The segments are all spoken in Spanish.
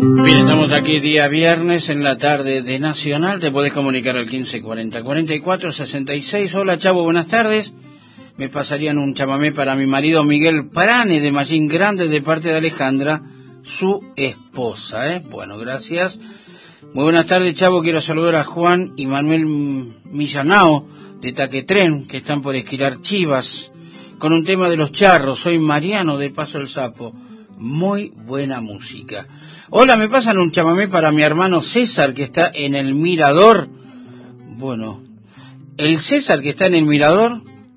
Bien, estamos aquí día viernes en la tarde de Nacional. Te podés comunicar al 1540 44 66. Hola Chavo, buenas tardes. Me pasarían un chamamé para mi marido Miguel Prane de Mallín Grande de parte de Alejandra, su esposa. Bueno, gracias. Muy buenas tardes, Chavo. Quiero saludar a Juan y Manuel Millanao de Taquetrén, que están por esquilar chivas con un tema de los charros. Soy Mariano de Paso del Sapo. Muy buena música. Hola, ¿me pasan un chamamé para mi hermano César, que está en el Mirador? Bueno, el César que está en el Mirador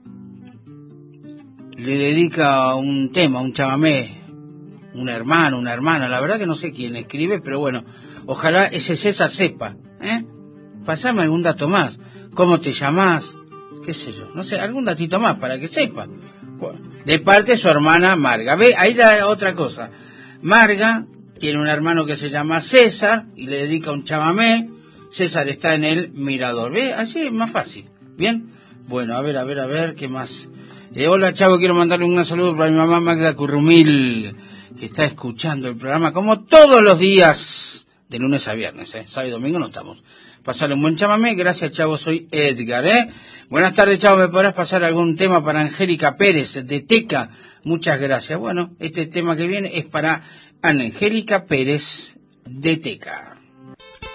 le dedica un tema, un chamamé, un hermano, una hermana, la verdad que no sé quién escribe, pero bueno, ojalá ese César sepa, Pasame algún dato más, ¿cómo te llamás? Qué sé yo, no sé, algún datito más para que sepa. Bueno, de parte de su hermana Marga. Ve, ahí da otra cosa. Marga tiene un hermano que se llama César y le dedica un chamamé. César está en el Mirador. ¿Ve? Así es más fácil. ¿Bien? Bueno, a ver, ¿qué más? Hola, Chavo, quiero mandarle un saludo para mi mamá Magda Currumil, que está escuchando el programa como todos los días, de lunes a viernes, sábado y domingo no estamos. Pasarle un buen chamamé. Gracias, Chavo, soy Edgar, Buenas tardes, Chavo, ¿me podrás pasar algún tema para Angélica Pérez de Teca? Muchas gracias. Bueno, este tema que viene es para Angélica Pérez de Teca.